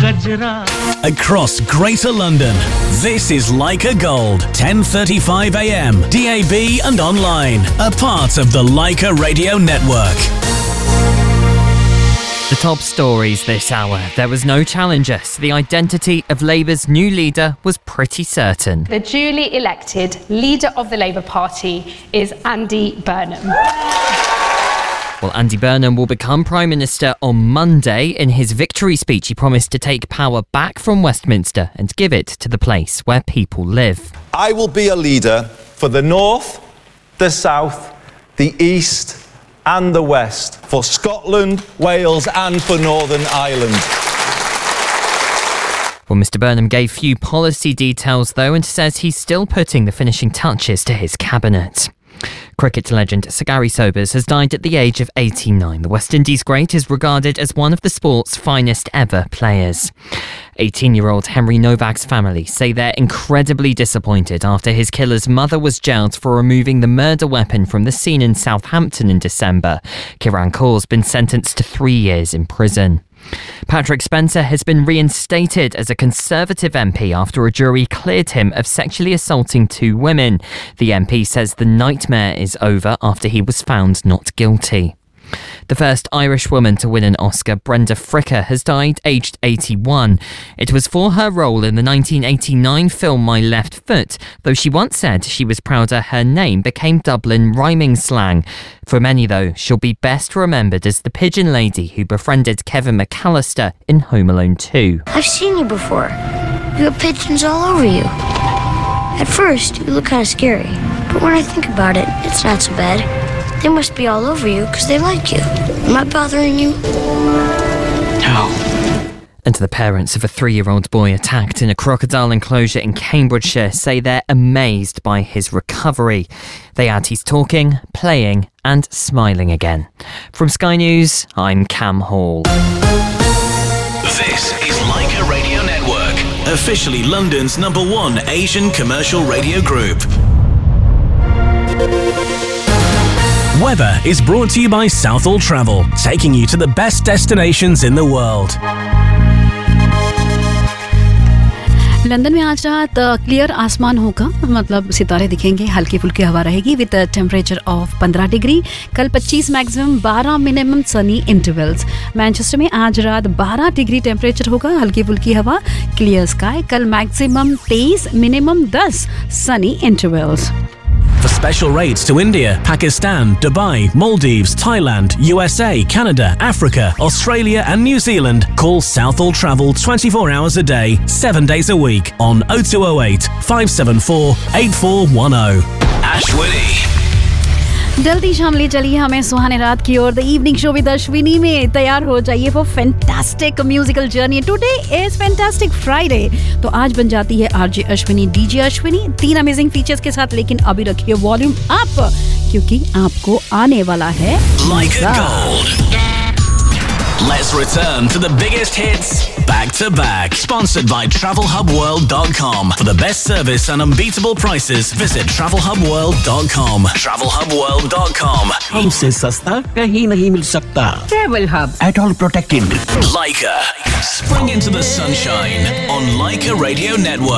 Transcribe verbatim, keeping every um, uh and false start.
गजरा. Across Greater London, this is Leica Gold, ten thirty-five a m, D A B and online, a part of the Leica Radio Network. The top stories this hour. There was no challenger, so the identity of Labour's new leader was pretty certain. The duly elected leader of the Labour Party is Andy Burnham. Well, Andy Burnham will become Prime Minister on Monday. In his victory speech, he promised to take power back from Westminster and give it to the place where people live. I will be a leader for the North, the South, the East and the West, for Scotland, Wales and for Northern Ireland. Well, Mr Burnham gave few policy details, though, and says he's still putting the finishing touches to his cabinet. Cricket legend Sir Gary Sobers has died at the age of eighty-nine. The West Indies great is regarded as one of the sport's finest ever players. eighteen-year-old Henry Novak's family say they're incredibly disappointed after his killer's mother was jailed for removing the murder weapon from the scene in Southampton in December. Kiran Kaur's been sentenced to three years in prison. Patrick Spencer has been reinstated as a Conservative M P after a jury cleared him of sexually assaulting two women. The M P says the nightmare is over after he was found not guilty. The first Irish woman to win an Oscar, Brenda Fricker, has died aged eighty-one. It was for her role in the nineteen eighty-nine film My Left Foot, though she once said she was prouder her name became Dublin rhyming slang. For many, though, she'll be best remembered as the pigeon lady who befriended Kevin McAllister in Home Alone two. I've seen you before. You have pigeons all over you. At first, you look kind of scary, but when I think about it, it's not so bad. They must be all over you because they like you. Am I bothering you? No. And the parents of a three-year-old boy attacked in a crocodile enclosure in Cambridgeshire say they're amazed by his recovery. They add he's talking, playing and smiling again. From Sky News, I'm Cam Hall. This is Leica Radio Network, officially London's number one Asian commercial radio group. Weather is brought to you by Southall Travel, taking you to the best destinations in the world. London में आज रात clear आसमान होगा, मतलब सितारे दिखेंगे, हल्की फुल्की हवा रहेगी विद टेम्परेचर ऑफ पंद्रह डिग्री. कल पच्चीस मैक्सिमम, बारह मिनिमम सनी इंटरवल्स. मैनचेस्टर में आज रात बारह डिग्री टेम्परेचर होगा, हल्की फुल्की हवा, क्लियर स्काई. कल मैक्सिमम तेईस, मिनिमम दस Sunny intervals. For special rates to India, Pakistan, Dubai, Maldives, Thailand, U S A, Canada, Africa, Australia and New Zealand, call Southall Travel twenty-four hours a day, seven days a week on oh two oh eight, five seven four, eight four one oh. Ashwini. जल्दी शामिल चलिए हमें सुहाने रात की ओर. The evening show with Ashwini में तैयार हो जाइए for fantastic musical journey. Today is fantastic Friday, तो आज बन जाती है आरजे अश्विनी, डीजे अश्विनी, तीन अमेजिंग फीचर्स के साथ. लेकिन अभी रखिए वॉल्यूम अप, क्योंकि आपको आने वाला है Leica Gold. Let's return to the biggest hits back to back. Sponsored by travel hub world dot com. For the best service and unbeatable prices, visit travel hub world dot com. travel hub world dot com. हमसे सस्ता कहीं नहीं मिल सकता. Travel Hub. At all protected. Leica. Spring into the sunshine on Leica Radio Network.